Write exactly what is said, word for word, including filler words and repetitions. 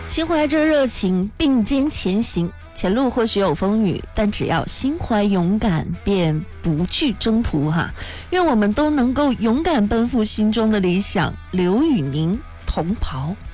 心怀着热情，并肩前行。前路或许有风雨，但只要心怀勇敢，便不惧征途哈。愿我们都能够勇敢奔赴心中的理想。刘宇宁，同袍。